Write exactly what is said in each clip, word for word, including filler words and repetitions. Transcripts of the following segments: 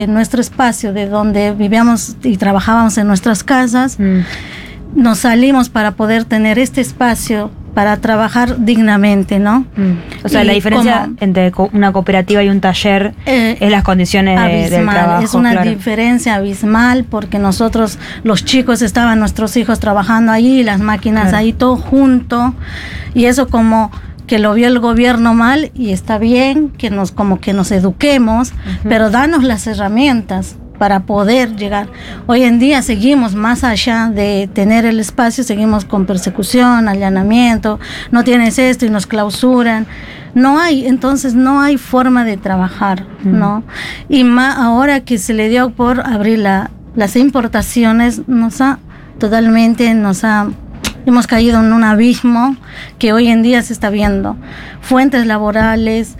En nuestro espacio de donde vivíamos y trabajábamos en nuestras casas, mm. nos salimos para poder tener este espacio para trabajar dignamente, ¿no? Mm. O sea, y la diferencia como, entre una cooperativa y un taller eh, es las condiciones abismal, de, del trabajo. Es una claro. diferencia abismal porque nosotros, los chicos, estaban nuestros hijos trabajando ahí, las máquinas claro. ahí, todo junto, y eso como que lo vio el gobierno mal, y está bien que nos como que nos eduquemos, uh-huh. pero danos las herramientas para poder llegar. Hoy en día seguimos más allá de tener el espacio, seguimos con persecución, allanamiento, no tienes esto y nos clausuran. No hay, entonces no hay forma de trabajar, uh-huh. ¿no? Y más ahora que se le dio por abrir la, las importaciones, nos ha totalmente, nos ha hemos caído en un abismo que hoy en día se está viendo. Fuentes laborales,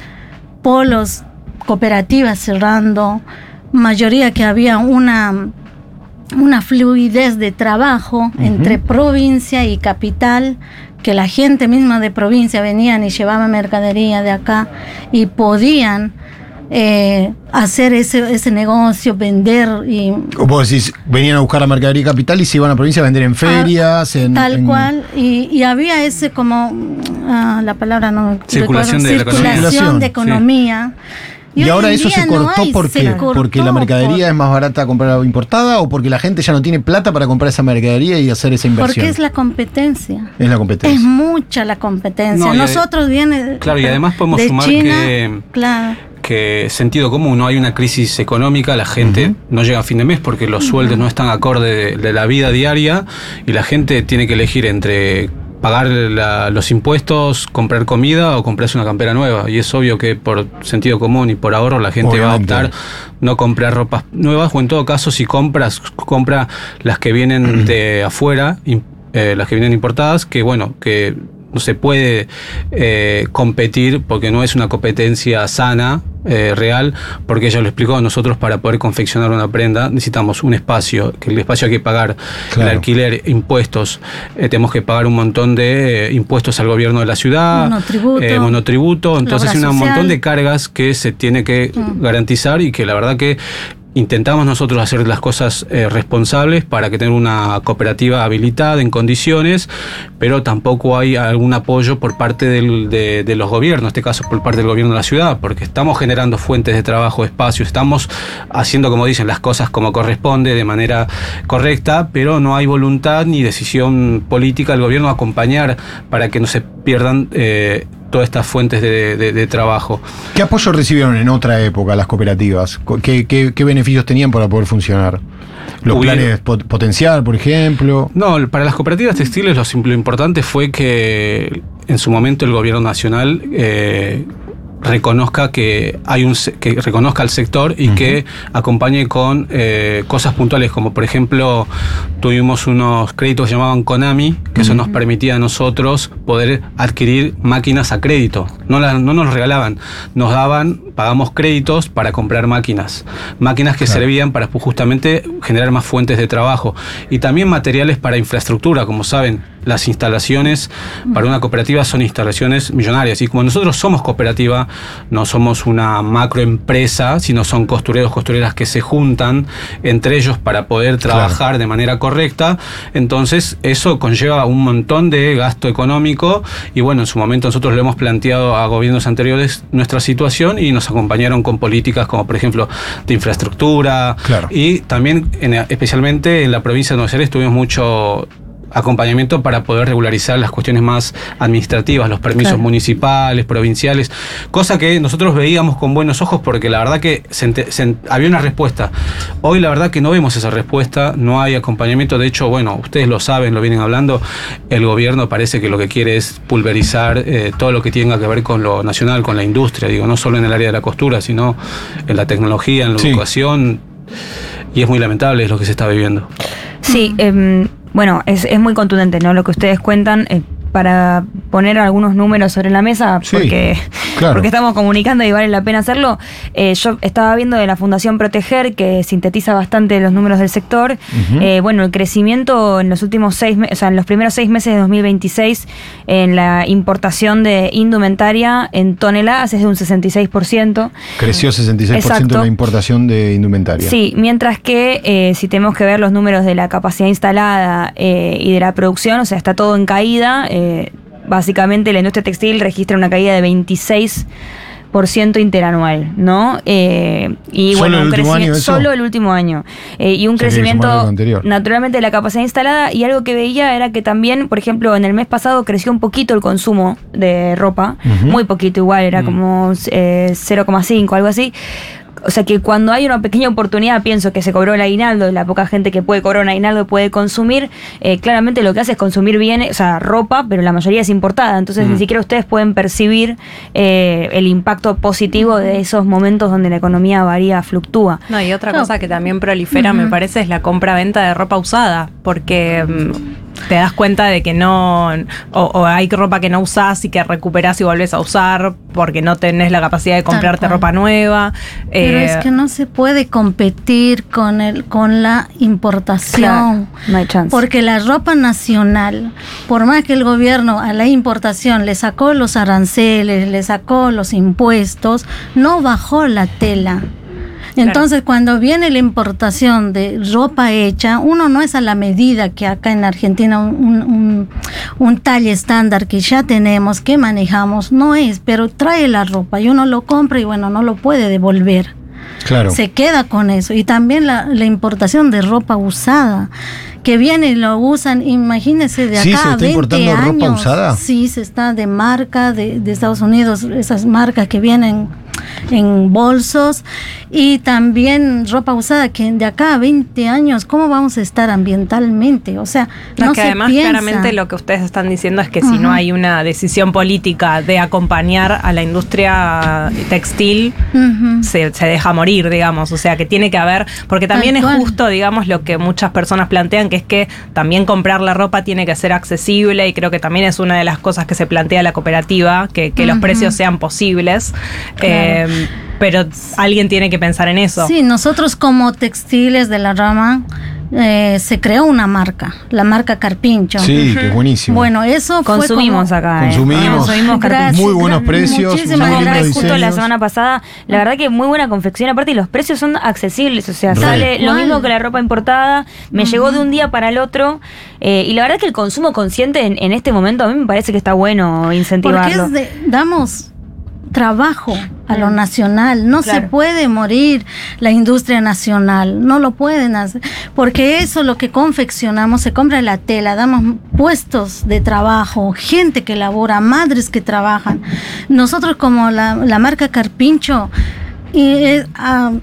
polos, cooperativas cerrando, mayoría que había una, una fluidez de trabajo uh-huh. entre provincia y capital, que la gente misma de provincia venían y llevaban mercadería de acá y podían Eh, hacer ese, ese negocio, vender y... Vos decís, venían a buscar la mercadería capital y se iban a la provincia a vender en ferias, ah, en... Tal en... cual, y, y había ese como, ah, la palabra no... Circulación recuerdo, de circulación de economía. Sí. Y, y ahora eso se cortó no hay, porque, se cortó porque la mercadería por... es más barata comprar importada, o porque la gente ya no tiene plata para comprar esa mercadería y hacer esa inversión. Porque es la competencia. Es la competencia. Es mucha la competencia. No, Nosotros ade- viene Claro, y además podemos de sumar China, que... Claro. que sentido común, no hay una crisis económica, la gente uh-huh. no llega a fin de mes porque los uh-huh. sueldos no están acorde de, de la vida diaria, y la gente tiene que elegir entre pagar la, los impuestos, comprar comida o comprarse una campera nueva, y es obvio que por sentido común y por ahorro la gente Obviamente. va a optar no comprar ropas nuevas, o en todo caso si compras, compra las que vienen de afuera, eh, las que vienen importadas, que bueno, que no se puede eh, competir porque no es una competencia sana, eh, real, porque ella lo explicó, nosotros para poder confeccionar una prenda necesitamos un espacio, que el espacio hay que pagar claro. el alquiler, impuestos, eh, tenemos que pagar un montón de eh, impuestos al gobierno de la ciudad, monotributo, eh, monotributo entonces hay un montón de cargas que se tiene que mm. garantizar, y que la verdad que intentamos nosotros hacer las cosas eh, responsables para que tener una cooperativa habilitada en condiciones, pero tampoco hay algún apoyo por parte del, de, de los gobiernos, en este caso por parte del gobierno de la ciudad, porque estamos generando fuentes de trabajo, espacios, estamos haciendo, como dicen, las cosas como corresponde, de manera correcta, pero no hay voluntad ni decisión política del gobierno a acompañar para que no se pierdan eh, todas estas fuentes de, de, de trabajo. ¿Qué apoyo recibieron en otra época las cooperativas? ¿Qué, qué, qué beneficios tenían para poder funcionar? ¿Los Hubiera, planes pot- potencial, por ejemplo? No, para las cooperativas textiles lo, lo importante fue que en su momento el gobierno nacional eh, reconozca que hay un que reconozca al sector y uh-huh. que acompañe con eh, cosas puntuales, como por ejemplo tuvimos unos créditos que llamaban Konami, que uh-huh. eso nos permitía a nosotros poder adquirir máquinas a crédito, no, la, no nos regalaban, nos daban, pagamos créditos para comprar máquinas, máquinas que claro. servían para justamente generar más fuentes de trabajo, y también materiales para infraestructura. Como saben, las instalaciones para una cooperativa son instalaciones millonarias, y como nosotros somos cooperativa, no somos una macroempresa, sino son costureros, costureras que se juntan entre ellos para poder trabajar claro. de manera correcta, entonces eso conlleva un montón de gasto económico, y bueno, en su momento nosotros le hemos planteado a gobiernos anteriores nuestra situación y nos acompañaron con políticas como por ejemplo de infraestructura claro. y también en, especialmente en la provincia de Buenos Aires tuvimos mucho acompañamiento para poder regularizar las cuestiones más administrativas, los permisos claro. municipales, provinciales, cosa que nosotros veíamos con buenos ojos porque la verdad que se ente- se, había una respuesta. Hoy la verdad que no vemos esa respuesta, no hay acompañamiento. De hecho, bueno, ustedes lo saben, lo vienen hablando, el gobierno parece que lo que quiere es pulverizar eh, todo lo que tenga que ver con lo nacional, con la industria, digo, no solo en el área de la costura, sino en la tecnología, en la sí. educación, y es muy lamentable lo que se está viviendo. Sí, eh, bueno, es, es muy contundente, ¿no? Lo que ustedes cuentan, eh, para poner algunos números sobre la mesa, Sí, porque, claro. porque estamos comunicando y vale la pena hacerlo. Eh, yo estaba viendo de la Fundación Proteger, que sintetiza bastante los números del sector. Ujú. Eh, bueno, el crecimiento en los últimos seis meses, o sea, en los primeros seis meses de dos mil veintiséis, en la importación de indumentaria en toneladas es de un sesenta y seis por ciento. Creció sesenta y seis por ciento Exacto. la importación de indumentaria. Sí, mientras que eh, si tenemos que ver los números de la capacidad instalada eh, y de la producción, o sea, está todo en caída. Eh, básicamente la industria textil registra una caída de veintiséis por ciento interanual, ¿no? Eh, y ¿Solo bueno, el un último crecimiento- año eso? Solo el último año. Eh, y un O sea, que hay que sumar crecimiento algo anterior. naturalmente de la capacidad instalada, y algo que veía era que también, por ejemplo, en el mes pasado creció un poquito el consumo de ropa, Ujú. muy poquito igual, era Mm. como eh, cero coma cinco, algo así. O sea que cuando hay una pequeña oportunidad, pienso que se cobró el aguinaldo, la poca gente que puede cobrar un aguinaldo puede consumir, eh, claramente lo que hace es consumir bien, o sea, ropa, pero la mayoría es importada, entonces Mm. ni siquiera ustedes pueden percibir eh, el impacto positivo de esos momentos donde la economía varía, fluctúa. No, y otra No. cosa que también prolifera, me Ujú. parece, es la compra-venta de ropa usada, porque mm, te das cuenta de que no, o, o hay ropa que no usás y que recuperás y volvés a usar porque no tenés la capacidad de Tal comprarte cual. ropa nueva. Pero Eh, es que no se puede competir con el con la importación. Claro, no hay chance. Porque la ropa nacional, por más que el gobierno a la importación le sacó los aranceles, le sacó los impuestos, no bajó la tela. Entonces, cuando viene la importación de ropa hecha, uno no es a la medida que acá en Argentina, un, un, un, un talle estándar que ya tenemos, que manejamos, no es, pero trae la ropa y uno lo compra y bueno, no lo puede devolver. Claro. Se queda con eso. Y también la, la importación de ropa usada, que viene y lo usan, imagínense, de acá Sí, ¿se a está veinte importando ropa años. usada? Sí, se está de marca de, de Estados Unidos, esas marcas que vienen en bolsos, y también ropa usada que de acá a veinte años, ¿cómo vamos a estar ambientalmente? O sea, No, no es que se además piensa. claramente lo que ustedes están diciendo es que si no Ujú. hay una decisión política de acompañar a la industria textil, Ujú. se, se deja morir, digamos. O sea, que tiene que haber, porque también Tal es cual. justo, digamos, lo que muchas personas plantean, que es que también comprar la ropa tiene que ser accesible, y creo que también es una de las cosas que se plantea la cooperativa, que, que los Ujú. precios sean posibles. Claro. Eh, pero alguien tiene que pensar en eso. Sí, nosotros como textiles de la rama eh, se creó una marca, la marca Carpincho. Sí, que es buenísimo. Bueno, eso fue Consumimos como- acá. eh. Consumimos. Consumimos carpincho. Gracias, Muy buenos gra- precios, muchísimas muy Yo compré lindos justo la diseños. semana pasada. La verdad que muy buena confección. Aparte, y los precios son accesibles. O sea, Re. sale lo ¿Cuál? mismo que la ropa importada. Me llegó de un día para el otro. Eh, y la verdad que el consumo consciente en, en este momento a mí me parece que está bueno Porque incentivarlo. es de, damos trabajo a lo Mm. nacional, no Claro. se puede morir la industria nacional, no lo pueden hacer, porque eso lo que confeccionamos, se compra la tela, damos puestos de trabajo, gente que labora, madres que trabajan. Nosotros como la, la marca Carpincho y, eh, ah,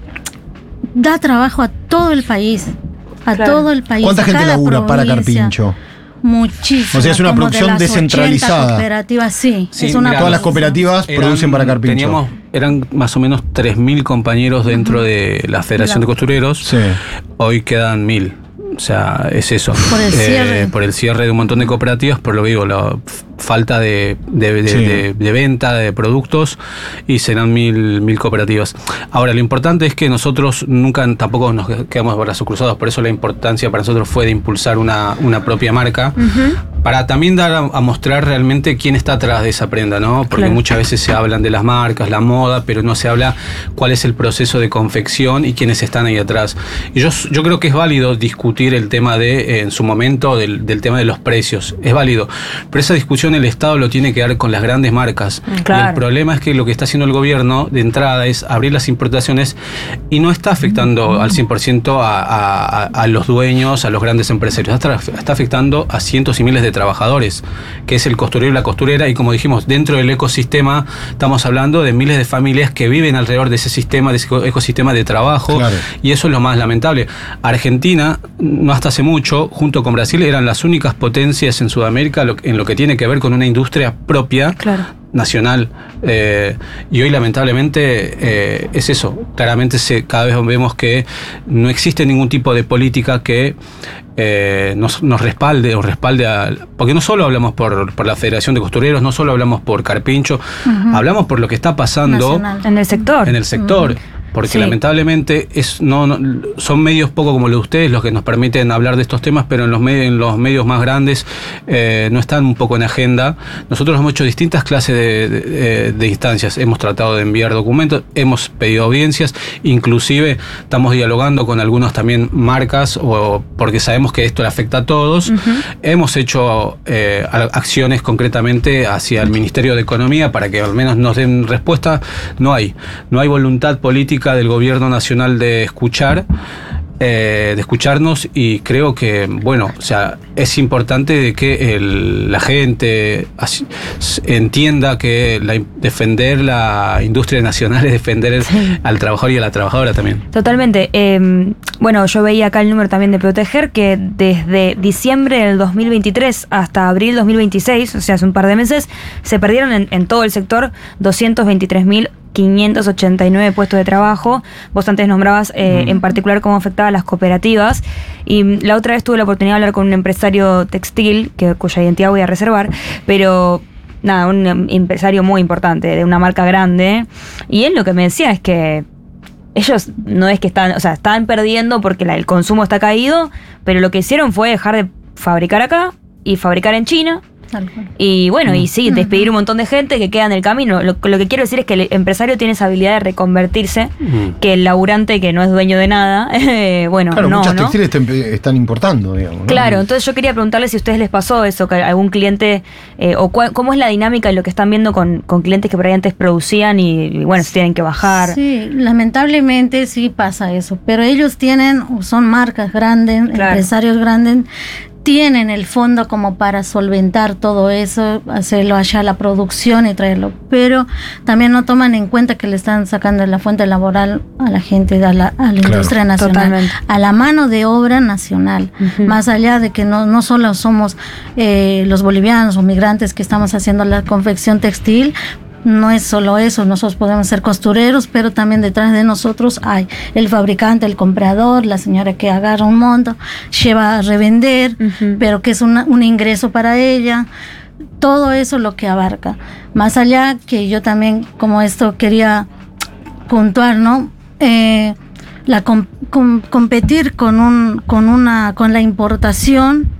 da trabajo a todo el país, a Claro. todo el país. ¿Cuánta a gente cada labura para provincia. Carpincho? Muchísimo. O sea, es una como producción de las descentralizada. ochenta cooperativas, sí. Sí, es una mira, Todas las producción. cooperativas producen para Carpincho. Teníamos, eran más o menos tres mil compañeros dentro de la Federación La- de Costureros. Sí. Hoy quedan mil. O sea, es eso. Por el cierre. Por el cierre de un montón de cooperativas, por lo que digo, la f- falta de, de, de- Sí. de- de venta de productos, y serán mil, mil cooperativas. Ahora, lo importante es que nosotros nunca tampoco nos quedamos de brazos cruzados, por eso la importancia para nosotros fue de impulsar una, una propia marca, para también dar a, a mostrar realmente quién está atrás de esa prenda, ¿no? Porque Claro. muchas veces se hablan de las marcas, la moda, pero no se habla cuál es el proceso de confección y quiénes están ahí atrás. Y yo, yo creo que es válido discutir el tema de, eh, en su momento, del, del tema de los precios. Es válido. Pero esa discusión el Estado lo tiene que dar con las grandes marcas. Claro. Y el problema es que lo que está haciendo el gobierno de entrada es abrir las importaciones y no está afectando al cien por ciento a, a, a los dueños, a los grandes empresarios. Está, está afectando a cientos y miles de trabajadores, que es el costurero y la costurera. Y como dijimos, dentro del ecosistema estamos hablando de miles de familias que viven alrededor de ese sistema, de ese ecosistema de trabajo. Claro. Y eso es lo más lamentable. Argentina, no hasta hace mucho, junto con Brasil, eran las únicas potencias en Sudamérica lo- en lo que tiene que ver con una industria propia Claro. nacional, eh, y hoy lamentablemente eh, es eso. Claramente se, cada vez vemos que no existe ningún tipo de política que eh, nos, nos respalde o respalde a, porque no solo hablamos por, por la Federación de Costureros, no solo hablamos por Carpincho, uh-huh. hablamos por lo que está pasando Nacional. en el sector. En el sector. Uh-huh. Porque sí. lamentablemente es no, no son medios poco como los de ustedes los que nos permiten hablar de estos temas, pero en los medios, en los medios más grandes eh, no están un poco en agenda. Nosotros hemos hecho distintas clases de, de, de instancias, hemos tratado de enviar documentos, hemos pedido audiencias, inclusive estamos dialogando con algunas también marcas, o porque sabemos que esto le afecta a todos. Uh-huh. Hemos hecho eh, acciones concretamente hacia el Ministerio de Economía para que al menos nos den respuesta. No hay, no hay voluntad política del gobierno nacional de escuchar, eh, de escucharnos, y creo que, bueno, o sea, es importante de que el, la gente así, entienda que la, defender la industria nacional es defender sí. al trabajador y a la trabajadora también. Totalmente. Eh, bueno, yo veía acá el número también de Proteger, que desde diciembre del dos mil veintitrés hasta abril dos mil veintiséis, o sea, hace un par de meses, se perdieron en, en todo el sector doscientos veintitrés mil quinientos ochenta y nueve puestos de trabajo. Vos antes nombrabas eh, mm. en particular cómo afectaba a las cooperativas, y la otra vez tuve la oportunidad de hablar con un empresario textil, que, cuya identidad voy a reservar, pero nada, un empresario muy importante, de una marca grande, y él lo que me decía es que ellos no es que están, o sea, están perdiendo porque la, el consumo está caído, pero lo que hicieron fue dejar de fabricar acá y fabricar en China. Y bueno, y sí, despedir un montón de gente que queda en el camino. Lo, lo que quiero decir es que el empresario tiene esa habilidad de reconvertirse, uh-huh. que el laburante que no es dueño de nada, eh, bueno, claro, no, muchas ¿no? textiles te, están importando, digamos, ¿no? Claro, entonces yo quería preguntarle si a ustedes les pasó eso, que algún cliente, eh, o cuál, cómo es la dinámica y lo que están viendo con, con clientes que por ahí antes producían y, y bueno, se tienen que bajar. Sí, lamentablemente sí pasa eso, pero ellos tienen, son marcas grandes, claro. empresarios grandes, tienen el fondo como para solventar todo eso, hacerlo allá la producción y traerlo, pero también no toman en cuenta que le están sacando la fuente laboral a la gente, a la, a la claro, industria nacional, totalmente. A la mano de obra nacional, uh-huh. más allá de que no, no solo somos eh, los bolivianos o migrantes que estamos haciendo la confección textil. No es solo eso, nosotros podemos ser costureros, pero también detrás de nosotros hay el fabricante, el comprador, la señora que agarra un monto, lleva a revender, uh-huh. pero que es una, un ingreso para ella. Todo eso lo que abarca. Más allá que yo también, como esto quería puntuar, ¿no? Eh, la com- com- competir con un, con una, con la importación.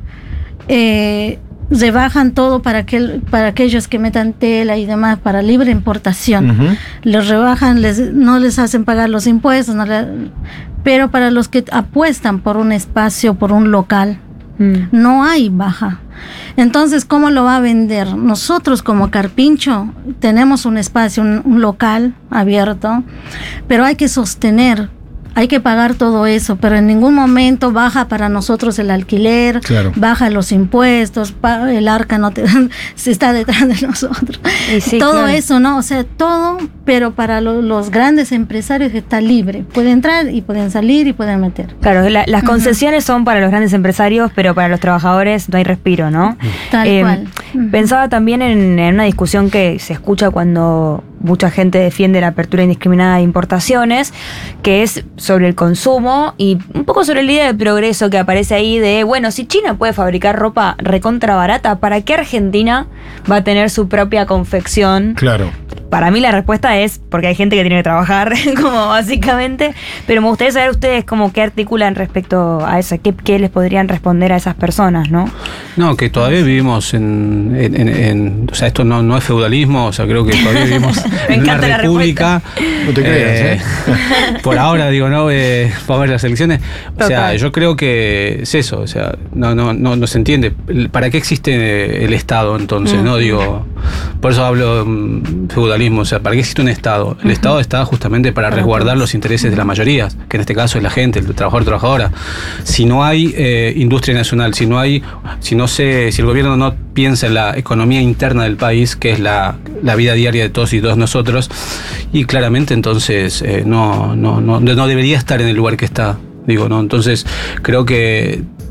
Eh, rebajan todo para que para aquellos que metan tela y demás para libre importación. Uh-huh. Les rebajan, les, no les hacen pagar los impuestos, no le, pero para los que apuestan por un espacio, por un local, mm. no hay baja. Entonces, ¿cómo lo va a vender? Nosotros como Carpincho tenemos un espacio, un, un local abierto, pero hay que sostener. Hay que pagar todo eso, pero en ningún momento baja para nosotros el alquiler, claro. baja los impuestos, el arca no te, se está detrás de nosotros. Sí, todo claro. eso, ¿no? O sea, todo, pero para lo, los grandes empresarios está libre. Pueden entrar y pueden salir y pueden meter. Claro, la, las concesiones uh-huh. son para los grandes empresarios, pero para los trabajadores no hay respiro, ¿no? Tal eh, cual. Uh-huh. Pensaba también en, en una discusión que se escucha cuando mucha gente defiende la apertura indiscriminada de importaciones, que es sobre el consumo y un poco sobre la idea de progreso que aparece ahí de, bueno, si China puede fabricar ropa recontra barata, ¿para qué Argentina va a tener su propia confección? Claro. Para mí la respuesta es porque hay gente que tiene que trabajar, como básicamente, pero me gustaría saber ustedes cómo qué articulan respecto a eso, qué, qué les podrían responder a esas personas, ¿no? No, que todavía vivimos en, en, en, en o sea, esto no, no es feudalismo, o sea, creo que todavía vivimos en una república. No te creas, eh, ¿eh? Por ahora, digo, no, eh, para ver las elecciones. O sea, okay. yo creo que es eso, o sea, no, no, no, no se entiende. ¿Para qué existe el Estado entonces? Mm. No digo, por eso hablo um, feudalismo. O sea, ¿para qué existe un Estado? El uh-huh. Estado está justamente para resguardar los intereses de la mayoría, que en este caso es la gente, el trabajador, trabajadora. Si no hay eh, industria nacional, si no hay, si no se, si el gobierno no piensa en la economía interna del país, que es la, la vida diaria de todos y todos nosotros, y claramente entonces eh, no, no, no, no debería estar en el lugar que está. Digo, ¿no? Entonces creo que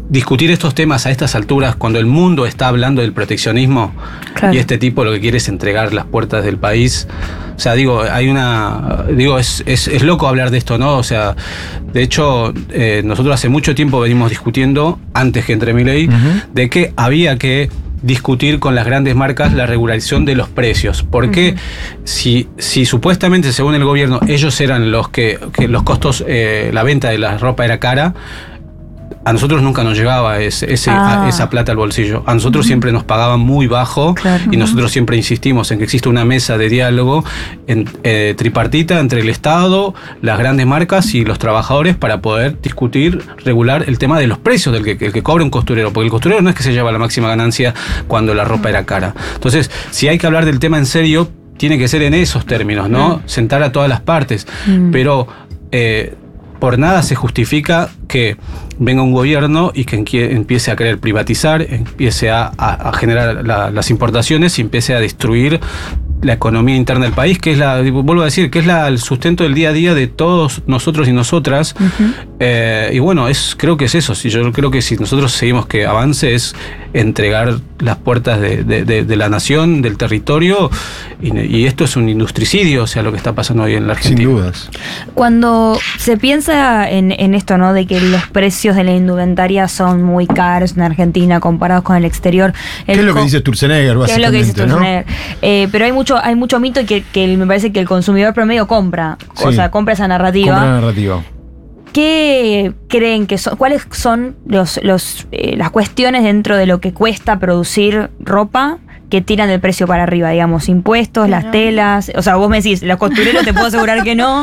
discutir estos temas a estas alturas, cuando el mundo está hablando del proteccionismo, claro, y este tipo lo que quiere es entregar las puertas del país. O sea, digo, hay una. Digo, es, es, es loco hablar de esto, ¿no? O sea, de hecho, eh, nosotros hace mucho tiempo venimos discutiendo, antes que entre Milei, uh-huh, de que había que discutir con las grandes marcas la regularización de los precios. Porque uh-huh, si, si supuestamente, según el gobierno, ellos eran los que, que los costos, eh, la venta de la ropa era cara, a nosotros nunca nos llegaba ese, ese, ah. a, esa plata al bolsillo. A nosotros uh-huh, siempre nos pagaban muy bajo, claro, y nosotros siempre insistimos en que existe una mesa de diálogo en, eh, tripartita entre el Estado, las grandes marcas y los trabajadores para poder discutir, regular el tema de los precios del que, el que cobra un costurero, porque el costurero no es que se lleva la máxima ganancia cuando la ropa era cara. Entonces, si hay que hablar del tema en serio, tiene que ser en esos términos, ¿no? Uh-huh. Sentar a todas las partes, uh-huh, pero eh, por nada se justifica que venga un gobierno y que empiece a querer privatizar, empiece a, a, a generar la, las importaciones y empiece a destruir la economía interna del país, que es la, vuelvo a decir, que es la, el sustento del día a día de todos nosotros y nosotras. Uh-huh. Eh, y bueno, es, creo que es eso. Si yo creo que si nosotros seguimos que avance es entregar las puertas de, de, de, de la nación, del territorio, y, y esto es un industricidio, o sea, lo que está pasando hoy en la Argentina. Sin dudas. Cuando se piensa en, en esto, ¿no? De que los precios de la indumentaria son muy caros en Argentina comparados con el exterior. El ¿Qué es lo que co- dice Sturzenegger, ¿Qué es lo que dice Sturzenegger? ¿No? Eh, pero hay mucho, hay mucho mito y que, que me parece que el consumidor promedio compra, sí, o sea, compra esa narrativa. Compra la narrativa. ¿Qué creen que son, cuáles son los, los, eh, las cuestiones dentro de lo que cuesta producir ropa que tiran el precio para arriba, digamos, impuestos, pero las telas? O sea, vos me decís, los costureros te puedo asegurar que no.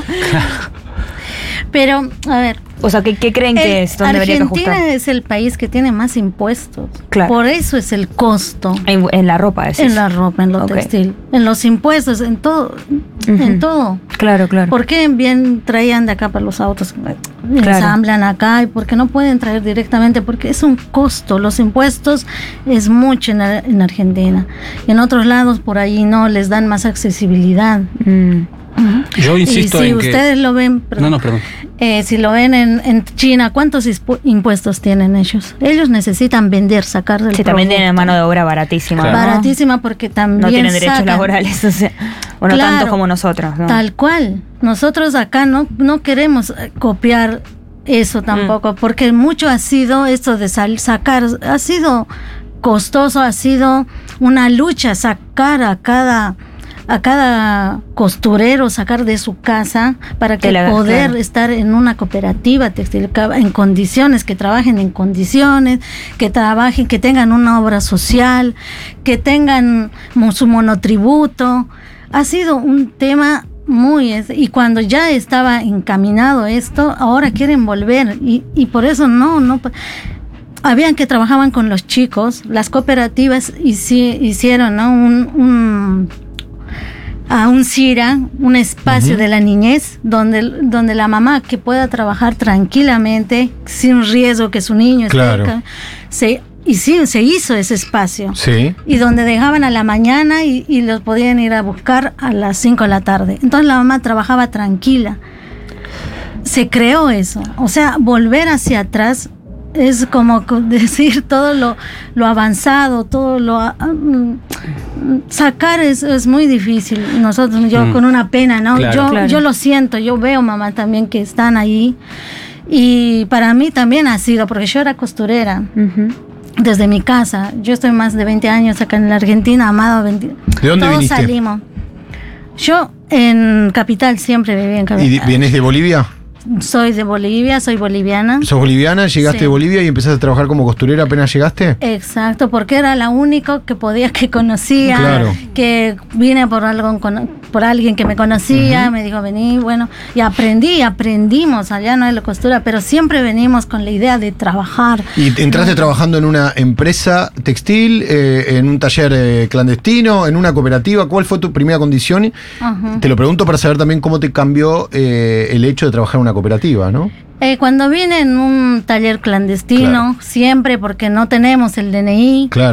Pero, a ver. O sea, ¿qué, qué creen que es? ¿Dónde debería que ajustar? Argentina es el país que tiene más impuestos. Claro. Por eso es el costo. En, en la ropa, decís. En la ropa, en lo okay, textil. En los impuestos, en todo. Uh-huh. En todo. Claro, claro. ¿Por qué bien traían de acá para los autos? Claro. Ensamblan acá y por qué no pueden traer directamente, porque es un costo. Los impuestos es mucho en, en Argentina. Y en otros lados por ahí no les dan más accesibilidad. Mm. Uh-huh. Yo insisto y si en ustedes que... lo ven, perdón, no, no, perdón. Eh, si lo ven en, en China, ¿cuántos ispu- impuestos tienen ellos? Ellos necesitan vender, sacar del sí, producto. También tienen mano de obra baratísima. Claro. ¿no? Baratísima porque también no tienen derechos sacan. laborales, o sea, o no Claro, tanto como nosotros, ¿no? Tal cual. Nosotros acá no, no queremos copiar eso tampoco, mm. porque mucho ha sido esto de sal, sacar, ha sido costoso, ha sido una lucha sacar a cada a cada costurero, sacar de su casa para que la, poder claro. estar en una cooperativa textil en condiciones, que trabajen en condiciones, que trabajen, que tengan una obra social, que tengan su monotributo. Ha sido un tema muy, y cuando ya estaba encaminado esto, ahora quieren volver, y, y por eso no, no habían que trabajaban con los chicos, las cooperativas hici, hicieron ¿no? un, un a un CIRA, un espacio uh-huh. de la niñez, donde, donde la mamá que pueda trabajar tranquilamente, sin riesgo que su niño claro. esté acá, se, y sí, se hizo ese espacio. Sí. Y donde dejaban a la mañana y, y los podían ir a buscar a las cinco de la tarde. Entonces la mamá trabajaba tranquila. Se creó eso. O sea, volver hacia atrás es como decir todo lo, lo avanzado, todo lo um, sacar es, es muy difícil. Nosotros, yo mm. con una pena, ¿no? Claro, yo, claro. yo lo siento, yo veo mamá también que están ahí. Y para mí también ha sido, porque yo era costurera. Uh-huh. Desde mi casa. Yo estoy más de veinte años acá en la Argentina, amado. veinte ¿De dónde Todos viniste? salimos. Yo en Capital, siempre viví en Capital. ¿Y vienes de Bolivia? Soy de Bolivia, soy boliviana. ¿Sos boliviana? ¿Llegaste sí. de Bolivia y empezaste a trabajar como costurera apenas llegaste? Exacto, porque era la única que podía, que conocía, claro. que vine por algo, por alguien que me conocía, uh-huh. me dijo vení, bueno, y aprendí, aprendimos, allá no hay la costura, pero siempre venimos con la idea de trabajar. ¿Y entraste uh-huh. trabajando en una empresa textil, eh, en un taller eh, clandestino, en una cooperativa? ¿Cuál fue tu primera condición? Uh-huh. Te lo pregunto para saber también cómo te cambió eh, el hecho de trabajar en una cooperativa, ¿no? Eh, cuando vine en un taller clandestino, claro. siempre porque no tenemos el D N I. Claro.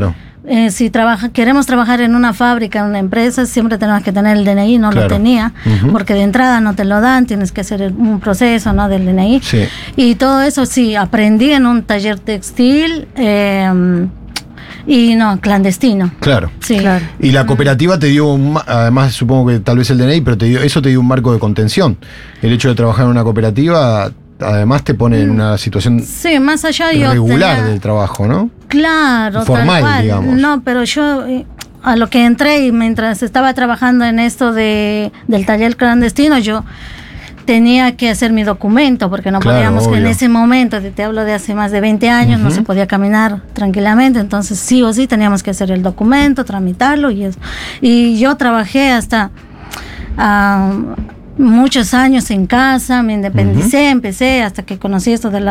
eh, si trabaja, queremos trabajar en una fábrica, en una empresa, siempre tenemos que tener el D N I, no Claro. lo tenía, Ujú. porque de entrada no te lo dan, tienes que hacer el- un proceso, ¿no? Del D N I. Sí. Y todo eso sí, aprendí en un taller textil eh, y no, clandestino. Claro. Sí. Claro. Y la cooperativa te dio, un ma- además supongo que tal vez el D N I, pero te dio, eso te dio un marco de contención. El hecho de trabajar en una cooperativa, además te pone en una situación Sí, más allá yo regular tenía- del trabajo, ¿no? Claro, Formal, tal cual. digamos. No, pero yo eh, a lo que entré y mientras estaba trabajando en esto de, del taller clandestino, yo tenía que hacer mi documento, porque no Claro, podíamos, que en obvio. ese momento, te te hablo de hace más de veinte años, no Ujú. se podía caminar tranquilamente, entonces sí o sí teníamos que hacer el documento, tramitarlo y eso. Y yo trabajé hasta ah, muchos años en casa, me independicé, empecé hasta que conocí esto de la